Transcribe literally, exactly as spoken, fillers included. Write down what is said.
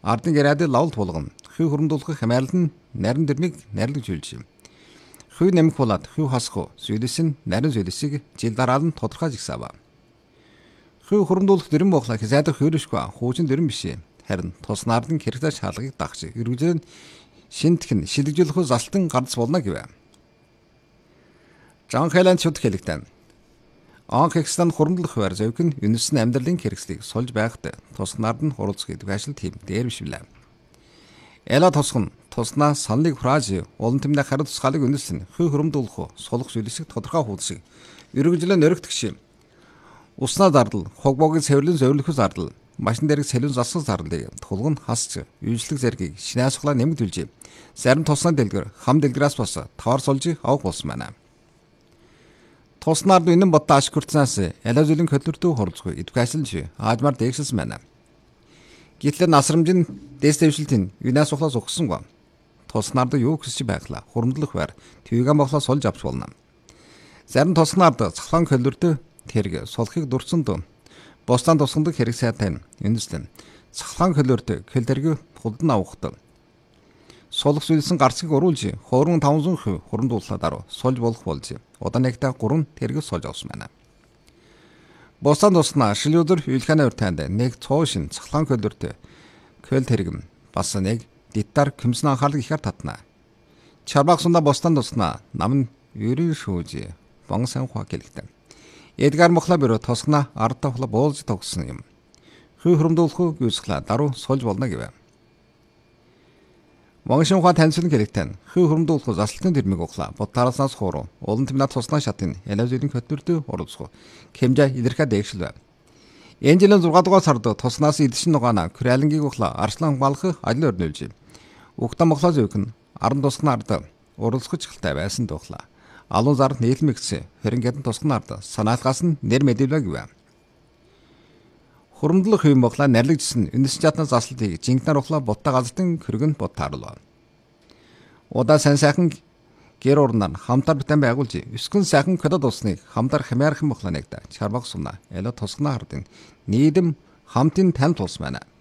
Ардын гэрээдэ лавл тулган хүй хуримдуулах хамаарлал нь нарийн дэрмийг нарилж үйлж. Хүй нэмэх болоод хүй хасах зүйлс нь нарийн зүйлсийг жил дараа нь тодорхой жигсаав. Хүй хуримдуулах дэрм бохла хэсайдах хөрөшгүй хуучин дэрм биш. Харин тус нардын хэрэгтэй шалгыг дагч эргүүлэн шинтгэн шилэгжүүлэх залтан гарц болно гэв. Жан Хайланд шууд хэлэгтэн. Анхэгстан хуримдлах байр зөвг нь үнэсэн амьдралын хэрэгслийг сольж байхад тус нард нь хуралцах гэдэг ажил тийм дээр биш билээ. Эла тусган туснаа саналыг фраз олон тэмдэг хариу тусгаалыг үнэлсэн хүй хуримдуулах сулах зүйлсийг тодорхой хуудсыг эргүүлэн өргөдөгч. Уснаа зардал, хогбогийн цэвэрлэн зөвлөхөс зардал, машин дээрх сэлэн засах зардалыг тулгын хасч, үйлчлэг зэргийг шинэ асуулаа нэмэгдүүлж, зарим туснаа дэлгэр хам дэлгэрээс бас тавар сулж авах болсон байна. Туснаар үнэн бодтой ашигуртнаас эла зүйлийн хөдөлтөө хоролцох эдвкашл чи аажмаар дээгсэлсэн байна. Гэтэл насрамжин дэстэвшилтийн юнаас ухлаас ухсангүй. Туснаард юу хүсэж байглаа. Хуримдлах байр твиган боглоо сольж авч болно. Зарим туснаард цахлаан хөдөлтөө тэрэг сулхыг дурцсан дөө. Бостан тусгандаг хэрэг сайтай үнэслэн цахлаан хөдөлтөө кэлдэрг худалдан авахд. Сулх зүйлсэн гарцыг оруулж хуурын таван сая хуримдууллаа дараа сольж болох болж одоо нэгтээ гурван тэрэг сольж авсан байна. Бостан туснаа шилүүдэр үйлхэнэ уртанд нэг цоошин цахлаан хөлөртөө көл тэрэг бас нэг дитар көмсөн анхаарлыг ихээр татна. Чарбагсунда бостан туснаа нам ерөн шүүж бонсан хаа гэлэгтэн. Эдгар мохла бөрө тосгна ард тавхла боолж тогсон юм. Хүй хуримдуулах гүйсглаа дараа сольж болно гэв. Монгошин ухаан таньсан хэлэгтэн хүй хуримдуулах заслалтын дэрмиг ухлаа. Бодтаараас хууруу олон тэмнээ туснаа шатын элавзэлийн хөтөлбөртөө оролцох хэмжээ илэрхэ дээгшил байв. Энэ жилийн зургаан дугаар сард туснаас эдшин нугаана Кралингийн ухлаа арслан балах ажил өрнүүлж. Угтан моглоо зөвхөн аран тусган ард уралцах чиглэлтэй байсан тухлаа. Алуун зар нийлмэгц хэрэнгэдэн тусган ард санаалгаас нь нэр мэдээлвэ гэв. Хуримдлах хүйм боглоо нарлагжсэн үнэс чадна заслалтыг жинкнэр ухлаа бутта газартын хөргөн бот тааруулав. Удаа сайн сайхан гэр орнаар хамтар битэн байгуулж өсгөн сайхан кодод усныг хамтар хэмээрхэн боглоо нэгдэ. Чарбаг сумна эло тусгана хардын нийдэм хамтын тань тулс байна.